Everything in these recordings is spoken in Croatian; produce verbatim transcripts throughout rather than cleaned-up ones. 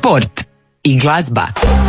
sport i glazba.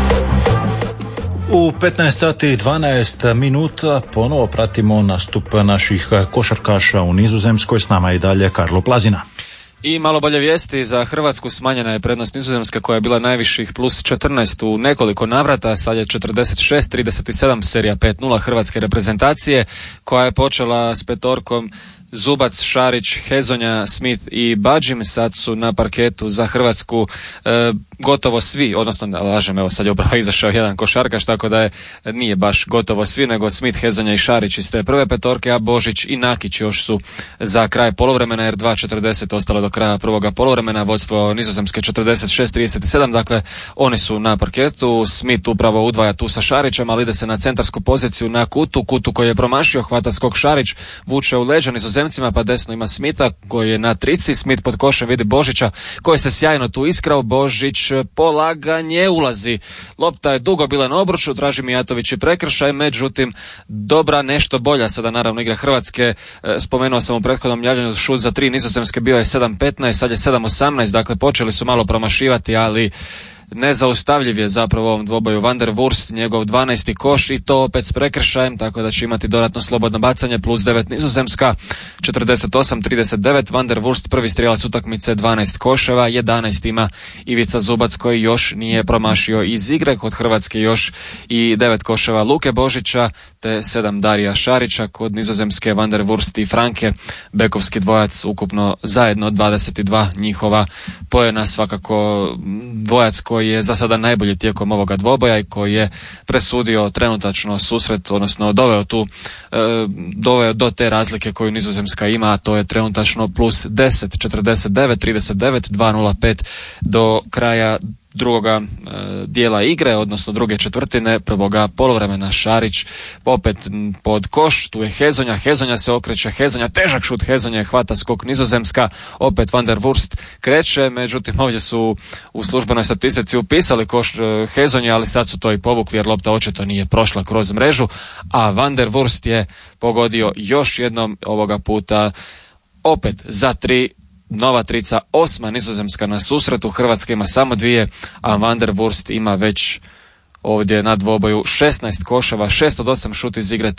U petnaest sati i dvanaest minuta ponovo pratimo nastup naših košarkaša u Nizozemskoj. S nama je i dalje Karlo Plazina. I malo bolje vijesti za Hrvatsku. Smanjena je prednost Nizozemska koja je bila najviših plus četrnaest u nekoliko navrata. Sad je četrdeset šest trideset sedam serija pet nula hrvatske reprezentacije koja je počela s petorkom Zubac, Šarić, Hezonja, Smith i Badžim. Sad su na parketu za Hrvatsku e, gotovo svi, odnosno lažem, evo sad je upravo izašao jedan košarkaš, tako da je nije baš gotovo svi, nego Smith, Hezonja i Šarić iz te prve petorke, a Božić i Nakić još su za kraj poluvremena, jer dva četrdeset ostalo do kraja prvoga poluvremena, vodstvo Nizozemske četrdeset šest trideset sedam, dakle oni su na parketu. Smith upravo udvaja tu sa Šarićem, ali ide se na centarsku poziciju na Kutu, Kutu koji je promašio, hvata skok Šarić, vuče u leđa Nizozemcima, pa desno ima Smitha koji je na trici. Smith pod košem vidi Božića koji se sjajno tu iskrao. Božić polaganje ulazi. Lopta je dugo bila na obruču, traži Mijatović i prekršaj, međutim dobra nešto bolja sada naravno igra Hrvatske. E, spomenuo sam u prethodnom javljanju šut za tri Nizozemske bio je sedam petnaest, sad je sedam osamnaest, dakle počeli su malo promašivati, ali nezaustavljiv je zapravo u ovom dvoboju Van der Wurst, njegov dvanaesti koš i to opet s prekršajem, tako da će imati dodatno slobodno bacanje, plus devet Nizozemska. Četrdeset osam trideset devet, Van der Wurst prvi strijelac utakmice, dvanaest koševa, jedanaest ima Ivica Zubac koji još nije promašio iz igre. Kod Hrvatske još i devet koševa Luke Božića te sedam Darija Šarića. Kod Nizozemske Van der Wurst i Franke, bekovski dvojac, ukupno zajedno dvadeset dva njihova poena. Svakako dvojac koji je za sada najbolji tijekom ovoga dvoboja i koji je presudio trenutačno susret, odnosno doveo tu e, doveo do te razlike koju Nizozemska ima, a to je trenutačno plus deset, četrdeset devet trideset devet, dva nula pet do kraja drugoga e, dijela igre, odnosno druge četvrtine prvoga poluvremena. Šarić opet pod koš, tu je Hezonja, Hezonja se okreće, Hezonja, težak šut Hezonja, hvata skok Nizozemska, opet Van der Wurst kreće, međutim ovdje su u službenoj statistici upisali koš e, Hezonja, ali sad su to i povukli jer lopta očito nije prošla kroz mrežu, a Van der Wurst je pogodio još jednom ovoga puta opet za tri. Nova trica, osma Nizozemska na susretu. Hrvatska ima samo dvije, a Van der Wurst ima već ovdje na dvoboju šesnaest koševa, šest od osam šut iz igre,